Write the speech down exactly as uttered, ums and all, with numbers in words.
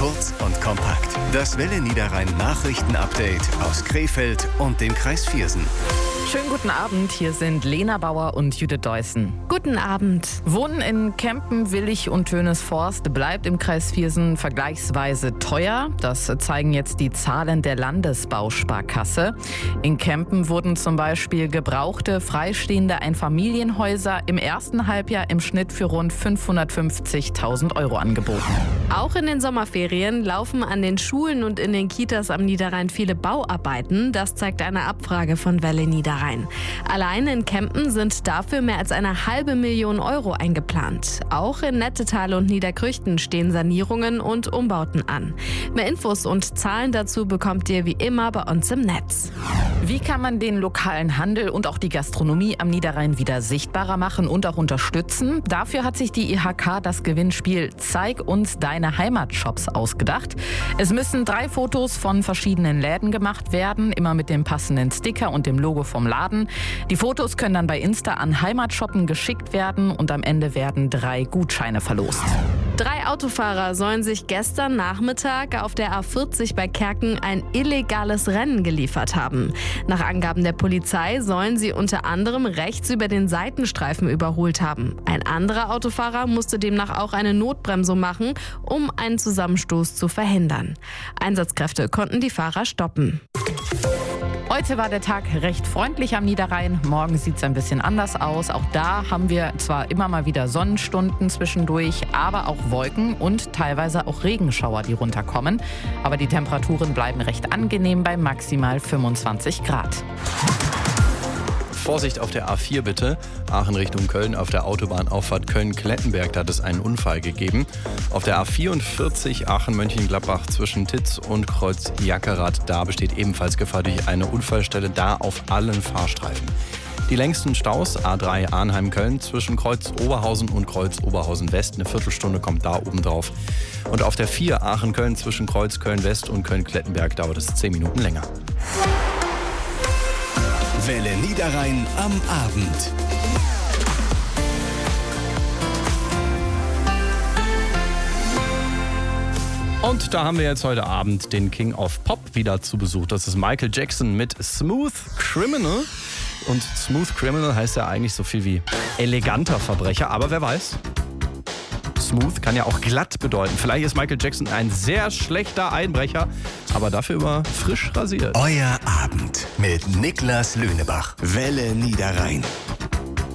Kurz und kompakt. Das Welle Niederrhein Nachrichten-Update aus Krefeld und dem Kreis Viersen. Schönen guten Abend, hier sind Lena Bauer und Judith Deussen. Guten Abend. Wohnen in Kempen, Willich und Tönesforst bleibt im Kreis Viersen vergleichsweise teuer. Das zeigen jetzt die Zahlen der Landesbausparkasse. In Kempen wurden zum Beispiel gebrauchte, freistehende Einfamilienhäuser im ersten Halbjahr im Schnitt für rund fünfhundertfünfzigtausend Euro angeboten. Auch in den Sommerferien laufen an den Schulen und in den Kitas am Niederrhein viele Bauarbeiten. Das zeigt eine Abfrage von Welle Niederrhein. Allein in Kempen sind dafür mehr als eine halbe Million Euro eingeplant. Auch in Nettetal und Niederkrüchten stehen Sanierungen und Umbauten an. Mehr Infos und Zahlen dazu bekommt ihr wie immer bei uns im Netz. Wie kann man den lokalen Handel und auch die Gastronomie am Niederrhein wieder sichtbarer machen und auch unterstützen? Dafür hat sich die I H K das Gewinnspiel Zeig uns deine Heimatshops ausgedacht. Es müssen drei Fotos von verschiedenen Läden gemacht werden, immer mit dem passenden Sticker und dem Logo vom Laden. Die Fotos können dann bei Insta an Heimatshoppen geschickt werden und am Ende werden drei Gutscheine verlost. Drei Autofahrer sollen sich gestern Nachmittag auf der A vierzig bei Kerken ein illegales Rennen geliefert haben. Nach Angaben der Polizei sollen sie unter anderem rechts über den Seitenstreifen überholt haben. Ein anderer Autofahrer musste demnach auch eine Notbremsung machen, um einen Zusammenstoß zu verhindern. Einsatzkräfte konnten die Fahrer stoppen. Heute war der Tag recht freundlich am Niederrhein. Morgen sieht es ein bisschen anders aus. Auch da haben wir zwar immer mal wieder Sonnenstunden zwischendurch, aber auch Wolken und teilweise auch Regenschauer, die runterkommen. Aber die Temperaturen bleiben recht angenehm bei maximal fünfundzwanzig Grad. Vorsicht auf der A vier bitte. Aachen Richtung Köln auf der Autobahnauffahrt Köln-Klettenberg, da hat es einen Unfall gegeben. Auf der A vierundvierzig Aachen-Mönchengladbach zwischen Titz und Kreuz Jackerath, da besteht ebenfalls Gefahr durch eine Unfallstelle, da auf allen Fahrstreifen. Die längsten Staus A drei Arnheim-Köln zwischen Kreuz Oberhausen und Kreuz Oberhausen-West. Eine Viertelstunde kommt da oben drauf. Und auf der vier Aachen-Köln zwischen Kreuz Köln-West und Köln-Klettenberg dauert es zehn Minuten länger. Welle Niederrhein am Abend. Und da haben wir jetzt heute Abend den King of Pop wieder zu Besuch. Das ist Michael Jackson mit Smooth Criminal. Und Smooth Criminal heißt ja eigentlich so viel wie eleganter Verbrecher. Aber wer weiß? Smooth kann ja auch glatt bedeuten. Vielleicht ist Michael Jackson ein sehr schlechter Einbrecher, aber dafür immer frisch rasiert. Euer Abend mit Niklas Löhnebach. Welle Niederrhein.